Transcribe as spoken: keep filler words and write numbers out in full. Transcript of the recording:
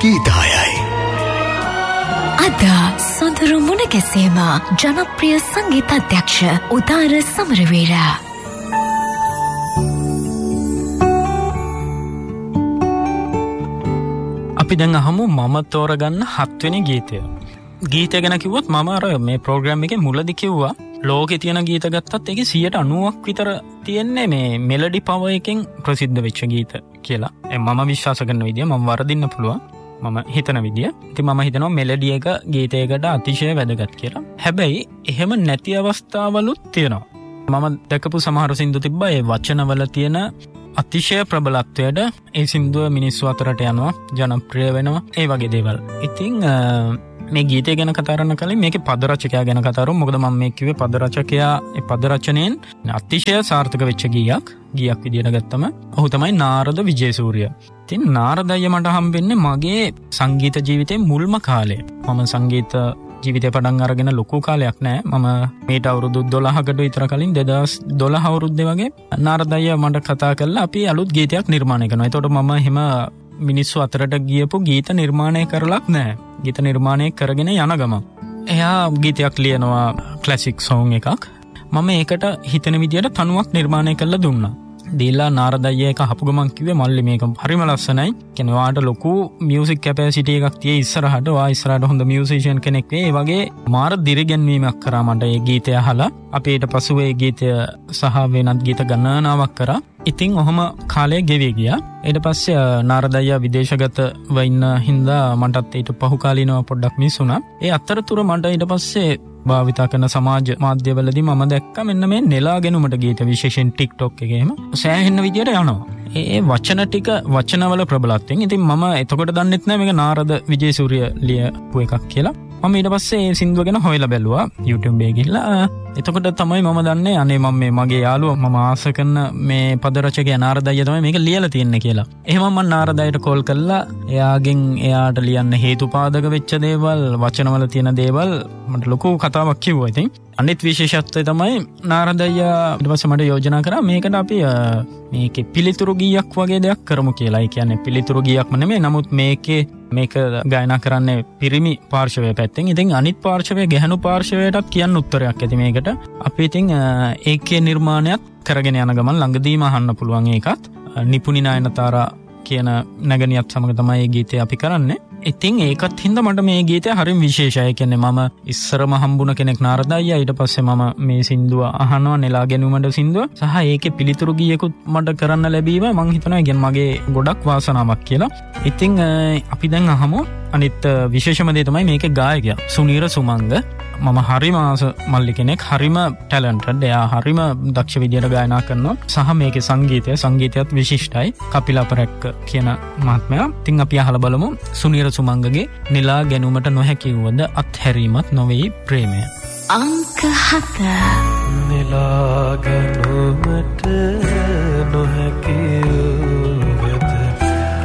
ගීතයයි. අද සොඳුරු මුණ ගැසීම ජනප්‍රිය සංගීත අධ්‍යක්ෂ උදාර සමරවීර. අපි දැන් අහමු මම තෝරගන්න හත්වෙනි ගීතය. ගීතය ගැන කිව්වොත් මම අර මේ ප්‍රෝග්‍රෑම් එකේ මුලදී කිව්වා ලෝකේ තියෙන ගීත ගත්තත් ඒකේ සියයට අනූවක් විතර තියෙන්නේ මේ මෙලඩි පවර් එකෙන් ප්‍රසිද්ධ වෙච්ච ගීත කියලා. ඒ මම විශ්වාස කරන විදිය මම වරදින්න පුළුවන්. මම හිතන විදිය. ඉතින් මම හිතනවා මෙලඩි එක ගීතයකට අතිශය වැදගත් කියලා. හැබැයි එහෙම නැති අවස්ථාවලුත් තියෙනවා. මම දැකපු සමහර සින්දු තිබ්බා ඒ වචනවල තියෙන අතිශය ප්‍රබලත්වයට ඒ සින්දුව මිනිස්සු අතරට යනවා, ජනප්‍රිය වෙනවා, ඒ වගේ දේවල්. ඉතින් මේ ගීතය ගැන කතා කරන්න කලින් මේකේ පද රචකයා ගැන කතා කරමු. මොකද මම මේ කිව්වේ පද රචකයා ඒ පද රචනයෙන් අතිශය සාර්ථක වෙච්ච ගීයක්. ගීයක් විදියට ගත්තම ඔහු තමයි නාරද විජේසූරිය. ඉතින් නාරද අයියා මට හම්බෙන්නේ මගේ සංගීත ජීවිතේ මුල්ම කාලේ. මම සංගීත ජීවිතේ පටන් අරගෙන ලොකු කාලයක් නෑ. මම මේට අවුරුදු දොළහකට විතර කලින් දෙදහස් දොළහ අවුරුද්දේ වගේ නාරද අයියා මට කතා කරලා අපි අලුත් ගීතයක් නිර්මාණය කරනවා. ඒතකොට මම එහෙම මිනිස්සු අතරට ගියපු ගීත නිර්මාණය කරලක් නෑ. ගීත නිර්මාණය කරගෙන යන ගමන් එයා ගීතයක් ලියනවා, ක්ලාසික් සෝං එකක්. මම ඒකට හිතන විදියට තනුවක් නිර්මාණය කරලා දුන්නා. දීලා නාරද අයියා එක අහපු ගමන් කිව්වේ මල්ලි මේක හරිම ලස්සනයි. කියන්නේ ඔයාට ලොකු මියුසික් කැපැසිටි එකක් තියෙයි ඉස්සරහට. ඔයා ඉස්සරහට හොඳ මියුසිෂියන් කෙනෙක් වෙයි. ඒ වගේ මාර දිරිගැන්වීමක් කරා මට ඒ ගීතය අහලා. අපි ඊට පස්සේ ඒ ගීතය සහ වෙනත් ගීත ගණනාවක් කරා. ඉතින් ඔහම කාලය ගෙවී ගියා. ඊට පස්සේ නාරද අයියා විදේශගතව ඉන්න හින්දා මටත් ඊට පහු කාලිනව පොඩ්ඩක් මිස් වුණා. ඒ අතරතුර මට ඊට පස්සේ භාවිතා කරන සමාජ මාධ්‍යවලදී මම දැක්කා මෙන්න මේ නෙලාගෙනුමට ගීත විශේෂයෙන් TikTok එකේම සෑහෙන විදියට යනවා. ඒ වචන ටික වචනවල ප්‍රබලත්වයෙන්. ඉතින් මම එතකොට දන්නෙත් නෑ මේක නාරද විජේසූරිය ලියපු එකක් කියලා. මම ඊට පස්සේ ඒ සින්දුව ගැන හොයලා බැලුවා YouTube එකේ ගිහලා. එතකොට තමයි මම දන්නේ අනේ මම මේ මගේ යාළුවා මම ආස කරන මේ පද රචකයා නාරද අයියා තමයි මේක ලියලා තියන්නේ කියලා. එහෙම මම නාරද අයියට කෝල් කළා. එයාගෙන් එයාට ලියන්න හේතුපාදක වෙච්ච දේවල්, වචනවල තියෙන දේවල් මට ලොකු කතාවක් කිව්වා. ඉතින් අනිත් විශේෂත්වය තමයි නාරද අයියා ඊට පස්සේ මට යෝජනා කරා මේකට අපි මේකේ පිළිතුරු ගීයක් වගේ දෙයක් කරමු කියලා. ඒ කියන්නේ පිළිතුරු ගීයක්ම නෙමෙයි. නමුත් මේකේ මේක ගායනා කරන්නේ පිරිමි පාර්ශවය පැත්තෙන්. ඉතින් අනිත් පාර්ශවය ගැහණු පාර්ශවයටත් කියන්න උත්තරයක් ඇති මේකට. අපි ඉතින් ඒකේ නිර්මාණයක් කරගෙන යන ගමන් ළඟදීම අහන්න පුළුවන් ඒකත්. නිපුණි නයනතාරා කියන නැගණියත් සමග තමයි මේ ගීතය අපි කරන්නේ. ඉතින් ඒකත් හින්දා මට මේ ගීතය හරිම විශේෂයි. කියන්නේ මම ඉස්සරම හම්බුණ කෙනෙක් නාරද අයියා. ඊට පස්සේ මම මේ සින්දුව අහනවා, නෙලා ගැනීමට සින්දුව. සහ ඒකේ පිළිතුරු ගීයකුත් මට කරන්න ලැබීම මම හිතනවා කියන්නේ මගේ ගොඩක් වාසනාවක් කියලා. ඉතින් අපි දැන් අහමු අනිත් විශේෂම දේ තමයි මේකේ ගායකයා සුනීර සුමංග. මම හරිම ආස මල්ලි කෙනෙක්, හරිම ටැලන්ටඩ්. එයා හරිම දක්ෂ විදියට ගායනා කරනවා. සහ මේකේ සංගීතය සංගීතයත් විශිෂ්ටයි. කපිල අපරැක්ක කියන මහත්මයා. ඉතින් අපි අහලා බලමු සුනීර සුමංගගේ නෙලා ගැනීමට නොහැකි වූද අත්හැරීමත් නොවේ ප්‍රේමය. අංක හත. නෙලා ගැනීමට නොහැකි